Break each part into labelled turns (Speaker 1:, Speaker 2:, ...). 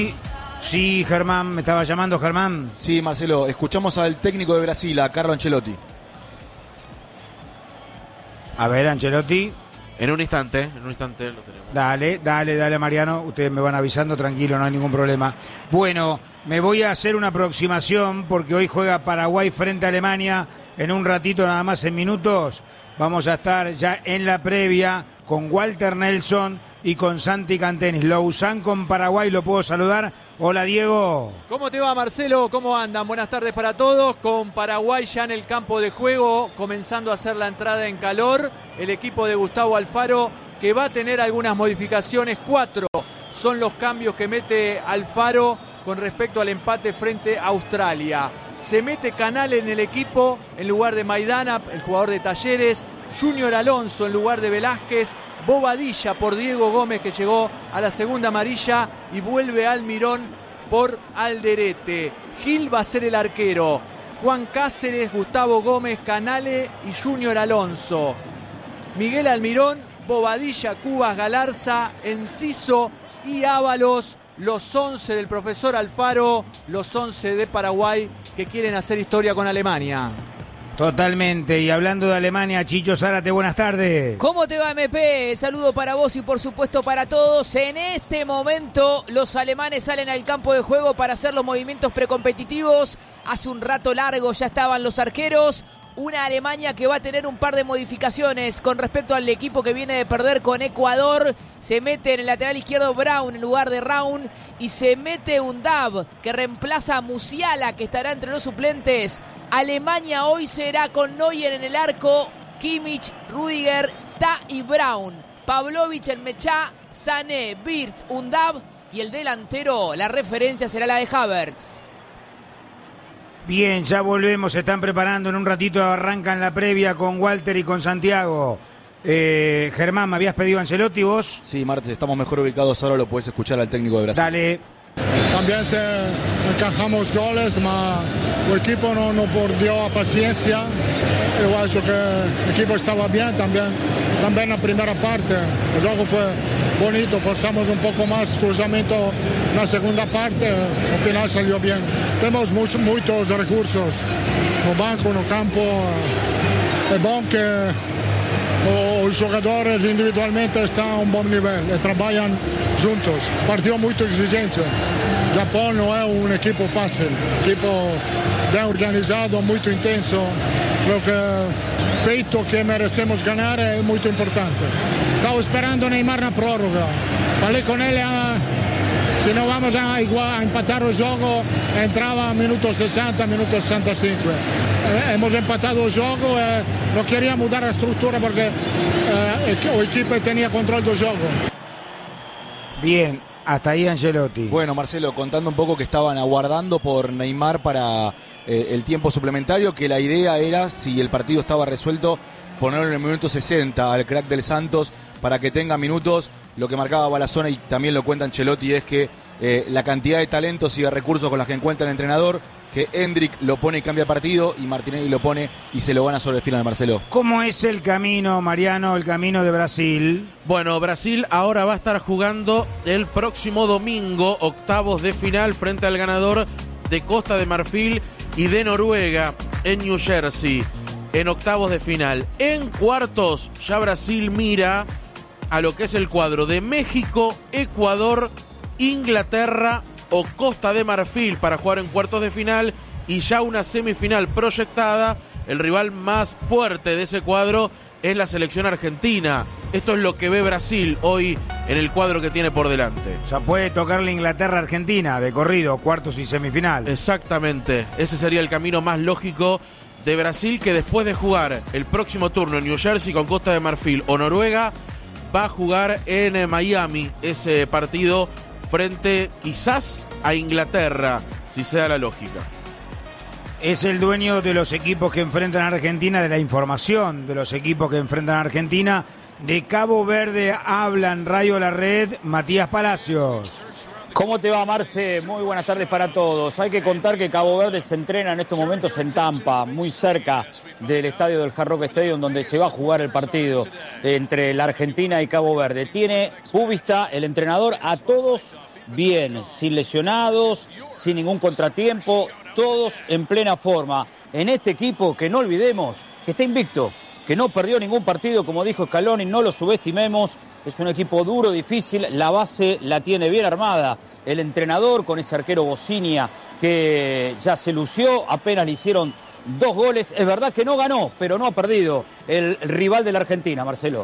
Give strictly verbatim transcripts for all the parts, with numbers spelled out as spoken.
Speaker 1: Sí, Germán, me estaba llamando Germán.
Speaker 2: Sí, Marcelo, escuchamos al técnico de Brasil, a Carlo Ancelotti.
Speaker 1: A ver, Ancelotti.
Speaker 3: En un instante, en un instante lo tenemos.
Speaker 1: Dale, dale, dale, Mariano. Ustedes me van avisando, tranquilo, no hay ningún problema. Bueno, me voy a hacer una aproximación porque hoy juega Paraguay frente a Alemania. En un ratito, nada más en minutos, vamos a estar ya en la previa con Walter Nelson y con Santi Cantenis. Lausanne con Paraguay, lo puedo saludar. Hola, Diego.
Speaker 4: ¿Cómo te va, Marcelo? ¿Cómo andan? Buenas tardes para todos. Con Paraguay ya en el campo de juego, comenzando a hacer la entrada en calor. El equipo de Gustavo Alfaro, que va a tener algunas modificaciones. Cuatro son los cambios que mete Alfaro con respecto al empate frente a Australia. Se mete Canal en el equipo en lugar de Maidana, el jugador de Talleres. Junior Alonso en lugar de Velázquez. Bobadilla por Diego Gómez, que llegó a la segunda amarilla, y vuelve Almirón por Alderete. Gil va a ser el arquero. Juan Cáceres, Gustavo Gómez, Canale y Junior Alonso. Miguel Almirón, Bobadilla, Cubas, Galarza, Enciso y Ábalos. Los once del profesor Alfaro, los once de Paraguay que quieren hacer historia con Alemania.
Speaker 1: Totalmente, y hablando de Alemania, Chicho Zárate, buenas tardes.
Speaker 5: ¿Cómo te va, M P? Saludo para vos y por supuesto para todos. En este momento los alemanes salen al campo de juego para hacer los movimientos precompetitivos. Hace un rato largo ya estaban los arqueros. Una Alemania que va a tener un par de modificaciones con respecto al equipo que viene de perder con Ecuador. Se mete en el lateral izquierdo Brown en lugar de Raun y se mete Undav que reemplaza a Musiala, que estará entre los suplentes. Alemania hoy será con Neuer en el arco, Kimmich, Rüdiger, Ta y Brown. Pavlovic en Mechá, Sané, Wirtz, Undav y el delantero, la referencia será la de Havertz.
Speaker 1: Bien, ya volvemos, se están preparando, en un ratito arrancan la previa con Walter y con Santiago. Eh, Germán, ¿me habías pedido Ancelotti vos?
Speaker 2: Sí, Martes, estamos mejor ubicados ahora, lo puedes escuchar al técnico de Brasil.
Speaker 1: Dale.
Speaker 6: También se encajamos goles, pero el equipo no, no perdió paciencia. Yo creo que el equipo estaba bien también, también en la primera parte. El juego fue bonito, forzamos un poco más cruzamiento en la segunda parte, al final salió bien. Tenemos muchos, muchos recursos, no banco, no campo. Es bueno que los jugadores individualmente están a un buen nivel y trabajan juntos. Partido muy exigente. Japón no es un equipo fácil, un equipo bien organizado, muy intenso. Creo que el feito que merecemos ganar es muy importante. Estaba esperando Neymar en la prórroga. Falei con él, a, si no vamos a, igual, a empatar el juego, entraba a minuto sesenta, minuto sesenta y cinco. Eh, hemos empatado el juego, eh, no quería mudar la estructura porque eh, el equipo tenía control del juego.
Speaker 1: Bien, hasta ahí Ancelotti.
Speaker 2: Bueno, Marcelo, contando un poco que estaban aguardando por Neymar para eh, el tiempo suplementario, que la idea era, si el partido estaba resuelto, ponerlo en el minuto sesenta al crack del Santos para que tenga minutos. Lo que marcaba Balazona y también lo cuenta Ancelotti es que eh, la cantidad de talentos y de recursos con las que encuentra el entrenador, que Hendrik lo pone y cambia partido y Martinelli lo pone y se lo gana sobre el final, Marcelo.
Speaker 1: ¿Cómo es el camino, Mariano, el camino de Brasil?
Speaker 3: Bueno, Brasil ahora va a estar jugando el próximo domingo, octavos de final frente al ganador de Costa de Marfil y de Noruega en New Jersey, en octavos de final. En cuartos ya Brasil mira a lo que es el cuadro de México, Ecuador, Inglaterra o Costa de Marfil para jugar en cuartos de final, y ya una semifinal proyectada. El rival más fuerte de ese cuadro es la selección argentina. Esto es lo que ve Brasil hoy en el cuadro que tiene por delante.
Speaker 1: Ya puede tocar la Inglaterra-Argentina de corrido, cuartos y semifinal.
Speaker 3: Exactamente, ese sería el camino más lógico de Brasil, que después de jugar el próximo turno en New Jersey con Costa de Marfil o Noruega, va a jugar en Miami ese partido frente quizás a Inglaterra, si se da la lógica.
Speaker 1: Es el dueño de los equipos que enfrentan a Argentina, de la información de los equipos que enfrentan a Argentina. De Cabo Verde habla en Radio La Red Matías Palacios.
Speaker 7: ¿Cómo te va, Marce? Muy buenas tardes para todos. Hay que contar que Cabo Verde se entrena en estos momentos en Tampa, muy cerca del estadio del Hard Rock Stadium, donde se va a jugar el partido entre la Argentina y Cabo Verde. Tiene Pubista, el entrenador, a todos bien, sin lesionados, sin ningún contratiempo, todos en plena forma. En este equipo, que no olvidemos, que está invicto, que no perdió ningún partido, como dijo Scaloni, no lo subestimemos. Es un equipo duro, difícil, la base la tiene bien armada. El entrenador con ese arquero Bocinia que ya se lució, apenas le hicieron dos goles. Es verdad que no ganó, pero no ha perdido el rival de la Argentina, Marcelo.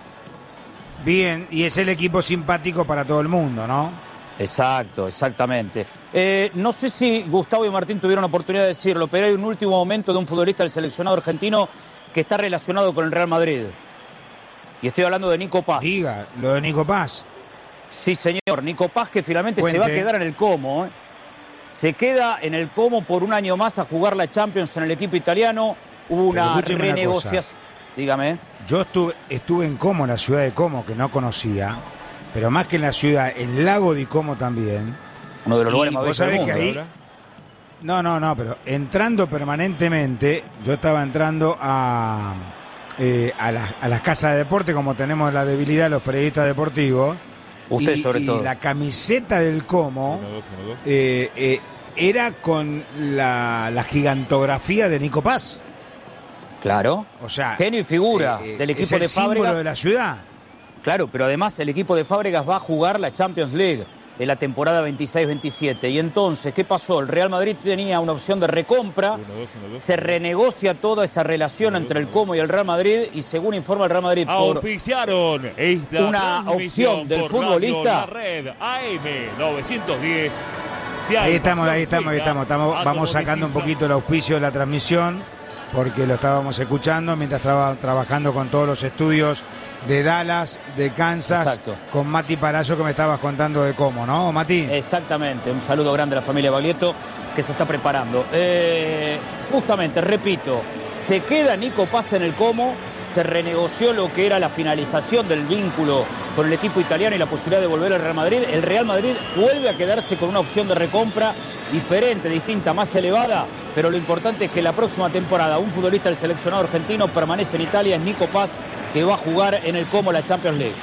Speaker 1: Bien, y es el equipo simpático para todo el mundo, ¿no?
Speaker 7: Exacto, exactamente. Eh, no sé si Gustavo y Martín tuvieron oportunidad de decirlo, pero hay un último momento de un futbolista del seleccionado argentino que está relacionado con el Real Madrid. Y estoy hablando de Nico Paz.
Speaker 1: Diga, lo de Nico Paz.
Speaker 7: Sí, señor. Nico Paz, que finalmente
Speaker 1: Cuente.
Speaker 7: se va a quedar en el Como. ¿eh? Se queda en el Como por un año más a jugar la Champions en el equipo italiano. Hubo una renegociación. Dígame.
Speaker 1: Yo estuve, estuve en Como, en la ciudad de Como, que no conocía, pero más que en la ciudad, el lago de Como también.
Speaker 7: Uno de los lugares
Speaker 1: y
Speaker 7: más
Speaker 1: vos
Speaker 7: bellos del
Speaker 1: sabés
Speaker 7: mundo.
Speaker 1: que ahí, no, no, no, pero entrando permanentemente, yo estaba entrando a, eh, a, las, a las casas de deporte, como tenemos la debilidad de los periodistas deportivos.
Speaker 7: Usted
Speaker 1: y,
Speaker 7: sobre
Speaker 1: y
Speaker 7: todo.
Speaker 1: La camiseta del Como eh, eh, era con la, la gigantografía de Nico Paz.
Speaker 7: Claro.
Speaker 1: O sea,
Speaker 7: genio y figura
Speaker 1: eh,
Speaker 7: del equipo
Speaker 1: es el
Speaker 7: de
Speaker 1: símbolo
Speaker 7: Fábregas.
Speaker 1: de la ciudad.
Speaker 7: Claro, pero además el equipo de Fábregas va a jugar la Champions League en la temporada veintiséis veintisiete. Y entonces, ¿qué pasó? El Real Madrid tenía una opción de recompra, uno, dos, uno, dos, se renegocia toda esa relación entre el Como y el Real Madrid, y según informa el Real Madrid, por una opción del futbolista.
Speaker 8: A M novecientos diez.
Speaker 1: Ahí estamos, ahí estamos, ahí estamos, estamos vamos sacando un poquito el auspicio de la transmisión, porque lo estábamos escuchando mientras estaba trabajando con todos los estudios de Dallas, de Kansas. Exacto. Con Mati Palazzo, que me estabas contando de cómo, ¿no, Mati?
Speaker 7: Exactamente, un saludo grande a la familia Baglietto que se está preparando. Eh, justamente, repito, se queda Nico Paz en el Como, se renegoció lo que era la finalización del vínculo con el equipo italiano y la posibilidad de volver al Real Madrid. El Real Madrid vuelve a quedarse con una opción de recompra diferente, distinta, más elevada, pero lo importante es que la próxima temporada un futbolista del seleccionado argentino permanece en Italia, es Nico Paz, que va a jugar en el Como la Champions League.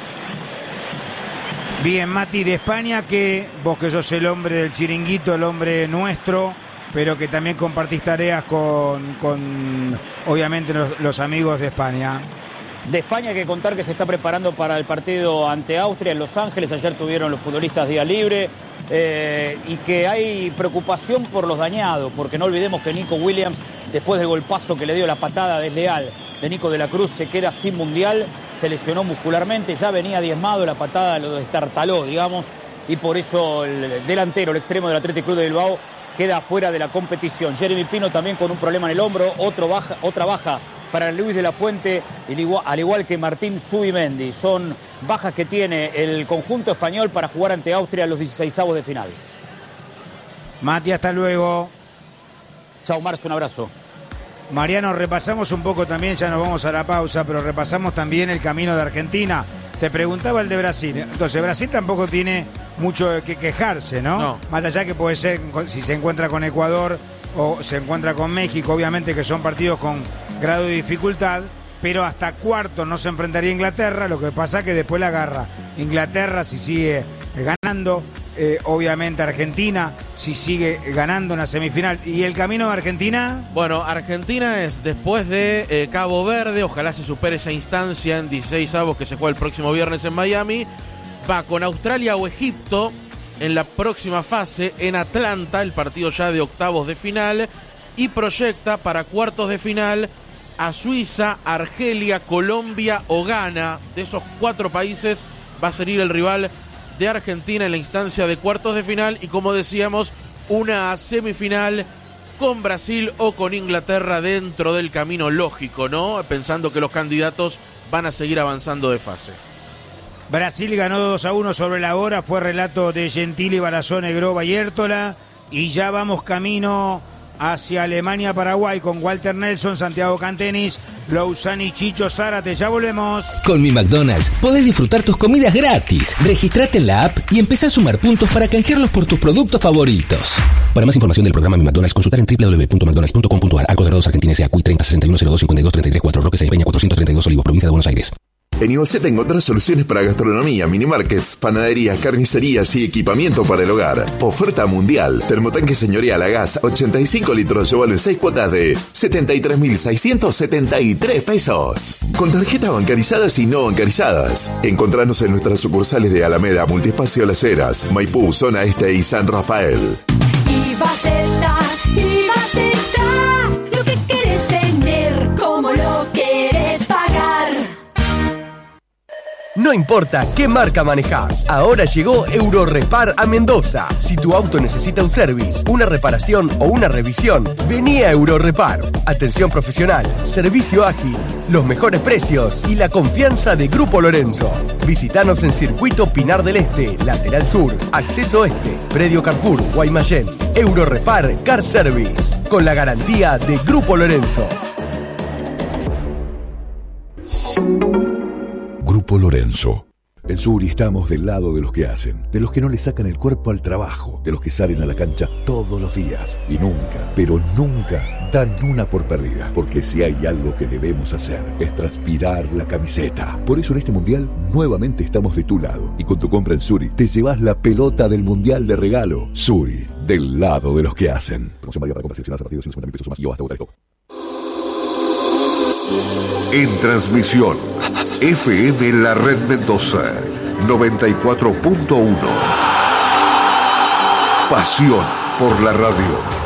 Speaker 1: Bien, Mati, de España, que vos que sos el hombre del chiringuito, el hombre nuestro, pero que también compartís tareas con, con obviamente, los, los amigos de España.
Speaker 7: De España hay que contar que se está preparando para el partido ante Austria en Los Ángeles. Ayer tuvieron los futbolistas día libre eh, y que hay preocupación por los dañados, porque no olvidemos que Nico Williams, después del golpazo que le dio la patada desleal de Nico de la Cruz, se queda sin mundial, se lesionó muscularmente, ya venía diezmado, la patada lo destartaló, digamos, y por eso el delantero, el extremo del Athletic Club de Bilbao, queda fuera de la competición. Jeremy Pino también con un problema en el hombro, otro baja, otra baja para Luis de la Fuente, al igual que Martín Zubimendi. Son bajas que tiene el conjunto español para jugar ante Austria en los dieciseisavos de final.
Speaker 1: Mati, hasta luego.
Speaker 7: Chao, Marcio, un abrazo.
Speaker 1: Mariano, repasamos un poco también, ya nos vamos a la pausa, pero repasamos también el camino de Argentina. Te preguntaba el de Brasil. Entonces, Brasil tampoco tiene mucho que quejarse, ¿no?
Speaker 3: No.
Speaker 1: Más allá que puede ser si se encuentra con Ecuador o se encuentra con México, obviamente que son partidos con grado de dificultad, pero hasta cuarto no se enfrentaría a Inglaterra. Lo que pasa que después la agarra Inglaterra si sigue ganando, eh, obviamente Argentina si sigue ganando en la semifinal. ¿Y el camino de Argentina?
Speaker 3: Bueno, Argentina es después de eh, Cabo Verde, ojalá se supere esa instancia en dieciseisavos que se juega el próximo viernes en Miami, va con Australia o Egipto en la próxima fase en Atlanta, el partido ya de octavos de final, y proyecta para cuartos de final a Suiza, Argelia, Colombia o Ghana. De esos cuatro países va a salir el rival de Argentina en la instancia de cuartos de final, y como decíamos, una semifinal con Brasil o con Inglaterra dentro del camino lógico, ¿no? Pensando que los candidatos van a seguir avanzando de fase.
Speaker 1: Brasil ganó dos a uno sobre la hora, fue relato de Gentili, Barazone, Groba y Hértola, y ya vamos camino hacia Alemania-Paraguay con Walter Nelson, Santiago Cantenis, Lousani, Chicho Zárate. Ya volvemos.
Speaker 9: Con mi McDonald's podés disfrutar tus comidas gratis. Registrate en la app y empezá a sumar puntos para canjearlos por tus productos favoritos. Para más información del programa Mi McDonald's, consultar en doble u doble u doble u punto mcdonalds punto com punto a r. Arcos Dorados Argentina S A. C U I treinta sesenta y uno cero dos cincuenta y dos treinta y tres cuatro Roque Cedepeña cuatrocientos treinta y dos Olivos, provincia de Buenos Aires.
Speaker 10: En Ivaceta encontrás soluciones para gastronomía, minimarkets, panaderías, carnicerías y equipamiento para el hogar. Oferta mundial. Termotanque señorial a gas, ochenta y cinco litros, llévalo en seis cuotas de setenta y tres mil seiscientos setenta y tres pesos. Con tarjetas bancarizadas y no bancarizadas. Encontranos en nuestras sucursales de Alameda, Multiespacio Las Heras, Maipú, Zona Este y San Rafael.
Speaker 11: Ivaceta, Ivaceta, lo que querés tener, como lo querés pagar.
Speaker 12: No importa qué marca manejás, ahora llegó Eurorepar a Mendoza. Si tu auto necesita un service, una reparación o una revisión, vení a Eurorepar. Atención profesional, servicio ágil, los mejores precios y la confianza de Grupo Lorenzo. Visítanos en Circuito Pinar del Este, Lateral Sur, Acceso Este, Predio Carrefour, Guaymallén. Eurorepar Car Service, con la garantía de Grupo Lorenzo.
Speaker 13: Grupo Lorenzo. En Suri estamos del lado de los que hacen, de los que no le sacan el cuerpo al trabajo, de los que salen a la cancha todos los días y nunca, pero nunca dan una por perdida, porque si hay algo que debemos hacer es transpirar la camiseta. Por eso en este mundial nuevamente estamos de tu lado y con tu compra en Suri te llevas la pelota del mundial de regalo. Suri, del lado de los que hacen. Promoción válida para compras seleccionadas a partir de ciento cincuenta mil pesos o más y o hasta votar stop.
Speaker 14: En transmisión, F M La Red Mendoza, noventa y cuatro punto uno. Pasión por la radio.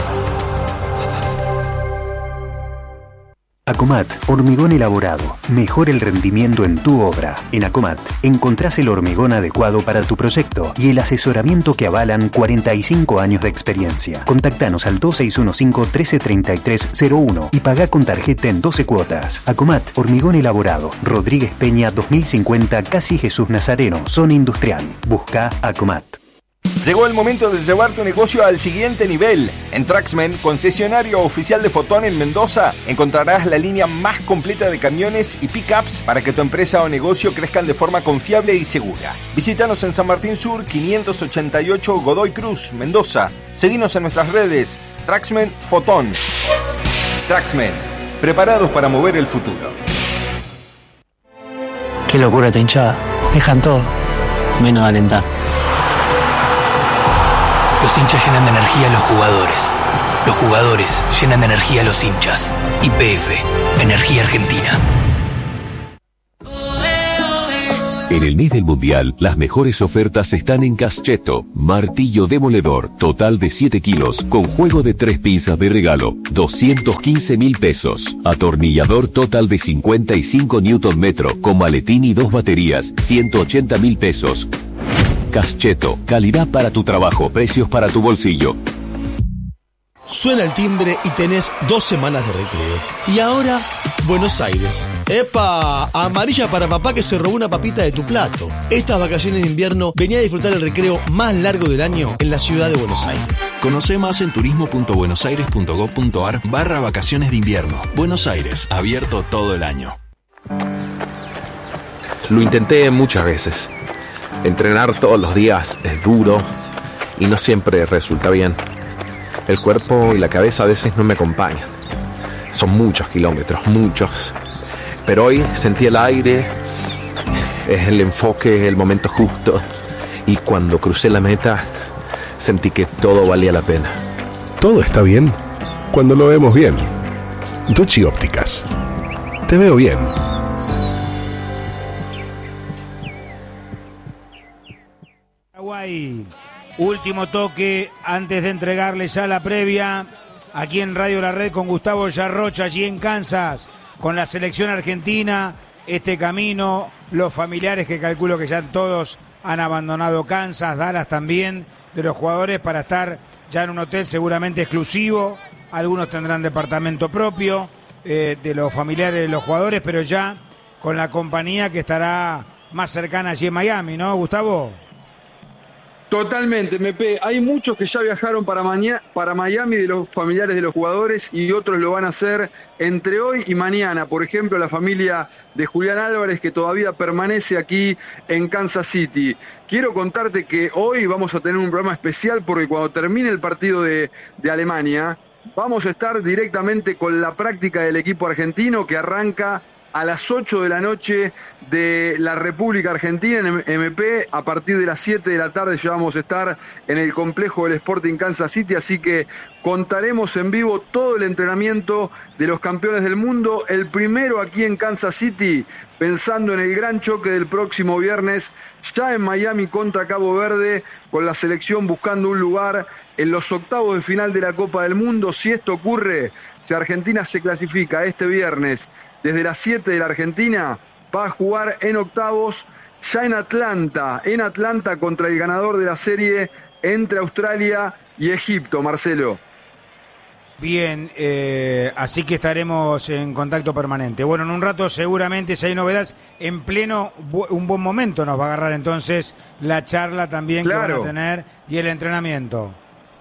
Speaker 15: Acomat, hormigón elaborado. Mejora el rendimiento en tu obra. En Acomat encontrás el hormigón adecuado para tu proyecto y el asesoramiento que avalan cuarenta y cinco años de experiencia. Contactanos al dos seis uno cinco, uno tres tres tres cero uno y pagá con tarjeta en doce cuotas. Acomat, hormigón elaborado. Rodríguez Peña dos mil cincuenta, Casi Jesús Nazareno, Zona Industrial. Busca Acomat.
Speaker 16: Llegó el momento de llevar tu negocio al siguiente nivel. En Traxmen, concesionario oficial de Fotón en Mendoza, encontrarás la línea más completa de camiones y pickups para que tu empresa o negocio crezcan de forma confiable y segura. Visítanos en San Martín Sur, quinientos ochenta y ocho Godoy Cruz, Mendoza. Seguinos en nuestras redes, Traxmen Fotón. Traxmen, preparados para mover el futuro.
Speaker 17: Qué locura esta hinchada. Dejan todo, menos alentar.
Speaker 9: Los hinchas llenan de energía a los jugadores. Los jugadores llenan de energía a los hinchas. Y P F, Energía Argentina.
Speaker 18: En el mes del Mundial, las mejores ofertas están en Cascheto. Martillo demoledor, total de siete kilos, con juego de tres pinzas de regalo, doscientos quince mil pesos. Atornillador total de cincuenta y cinco newton metro, con maletín y dos baterías, ciento ochenta mil pesos. Cascheto, calidad para tu trabajo, precios para tu bolsillo.
Speaker 19: Suena el timbre y tenés dos semanas de recreo. Y ahora, Buenos Aires. ¡Epa! Amarilla para papá que se robó una papita de tu plato. Estas vacaciones de invierno venía a disfrutar el recreo más largo del año en la ciudad de Buenos Aires.
Speaker 20: Conoce más en turismo.buenosaires.gov.ar barra vacaciones de invierno. Buenos Aires, abierto todo el año.
Speaker 21: Lo intenté muchas veces. Entrenar todos los días es duro y no siempre resulta bien. El cuerpo y la cabeza a veces no me acompañan. Son muchos kilómetros, muchos. Pero hoy sentí el aire, es el enfoque, el momento justo. Y cuando crucé la meta, sentí que todo valía la pena.
Speaker 13: Todo está bien cuando lo vemos bien. Ducci Ópticas. Te veo bien.
Speaker 1: Paraguay, último toque antes de entregarle ya la previa aquí en Radio La Red con Gustavo Yarrocha, allí en Kansas, con la selección argentina. Este camino, los familiares que calculo que ya todos han abandonado Kansas, Dallas también, de los jugadores para estar ya en un hotel seguramente exclusivo. Algunos tendrán departamento propio, eh, de los familiares de los jugadores, pero ya con la compañía que estará más cercana allí en Miami, ¿no, Gustavo?
Speaker 22: Totalmente, M P. Hay muchos que ya viajaron para, maña, para Miami de los familiares de los jugadores y otros lo van a hacer entre hoy y mañana. Por ejemplo, la familia de Julián Álvarez, que todavía permanece aquí en Kansas City. Quiero contarte que hoy vamos a tener un programa especial porque cuando termine el partido de, de Alemania, vamos a estar directamente con la práctica del equipo argentino que arranca a las ocho de la noche de la República Argentina en M P. A partir de las siete de la tarde ya vamos a estar en el complejo del Sporting Kansas City, así que contaremos en vivo todo el entrenamiento de los campeones del mundo, el primero aquí en Kansas City, pensando en el gran choque del próximo viernes, ya en Miami contra Cabo Verde, con la selección buscando un lugar en los octavos de final de la Copa del Mundo. Si esto ocurre, si Argentina se clasifica este viernes desde las siete de la Argentina, va a jugar en octavos ya en Atlanta, en Atlanta contra el ganador de la serie entre Australia y Egipto, Marcelo.
Speaker 1: Bien, eh, así que estaremos en contacto permanente. Bueno, en un rato seguramente, si hay novedades, en pleno, bu- un buen momento nos va a agarrar entonces la charla también
Speaker 22: Claro.
Speaker 1: que van a tener y el entrenamiento.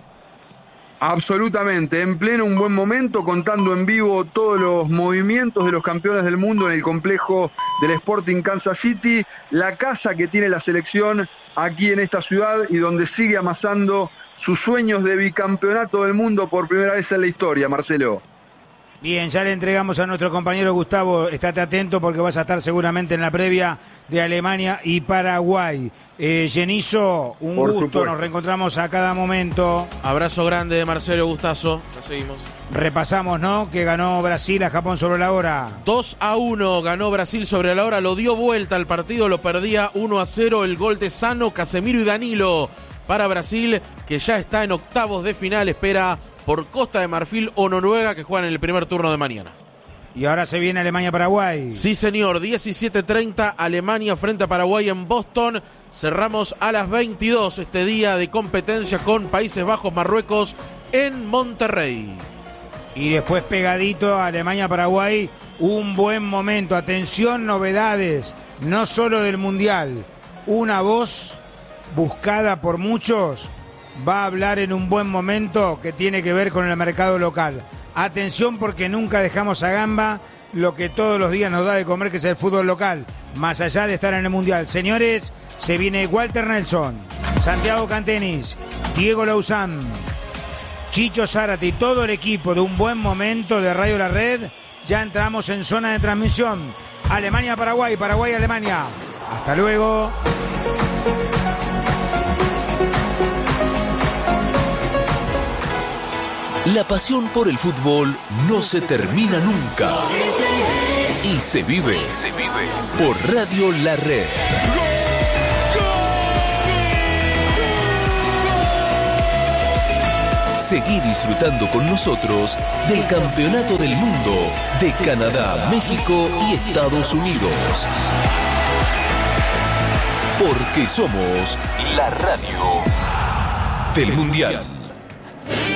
Speaker 22: Absolutamente, en pleno un buen momento, contando en vivo todos los movimientos de los campeones del mundo en el complejo del Sporting Kansas City, la casa que tiene la selección aquí en esta ciudad y donde sigue amasando sus sueños de bicampeonato del mundo por primera vez en la historia, Marcelo.
Speaker 1: Bien, ya le entregamos a nuestro compañero Gustavo, estate atento porque vas a estar seguramente en la previa de Alemania y Paraguay. Eh, Genizo, un
Speaker 22: Por
Speaker 1: gusto,
Speaker 22: supuesto.
Speaker 1: nos reencontramos a cada momento.
Speaker 3: Abrazo grande de Marcelo, gustazo. Nos seguimos.
Speaker 1: Repasamos, ¿no? Que ganó Brasil a Japón sobre la hora.
Speaker 3: dos a uno ganó Brasil sobre la hora, lo dio vuelta al partido, lo perdía uno a cero, el gol de Sano, Casemiro y Danilo para Brasil, que ya está en octavos de final, espera por Costa de Marfil o Noruega, que juegan en el primer turno de mañana.
Speaker 1: Y ahora se viene Alemania-Paraguay.
Speaker 3: Sí, señor, diecisiete treinta, Alemania frente a Paraguay en Boston. Cerramos a las veintidós este día de competencia con Países Bajos, Marruecos en Monterrey.
Speaker 1: Y después pegadito a Alemania-Paraguay, un buen momento. Atención, novedades, no solo del Mundial. Una voz buscada por muchos va a hablar en un buen momento que tiene que ver con el mercado local. Atención porque nunca dejamos a gamba lo que todos los días nos da de comer, que es el fútbol local, más allá de estar en el Mundial. Señores, se viene Walter Nelson, Santiago Cantenis, Diego Lauzán, Chicho Zárate y todo el equipo de Un Buen Momento de Radio La Red. Ya entramos en zona de transmisión. Alemania-Paraguay, Paraguay-Alemania. Hasta luego.
Speaker 18: La pasión por el fútbol no se termina nunca. Y se vive, se vive por Radio La Red. Seguí disfrutando con nosotros del Campeonato del Mundo de Canadá, México y Estados Unidos. Porque somos la radio del Mundial.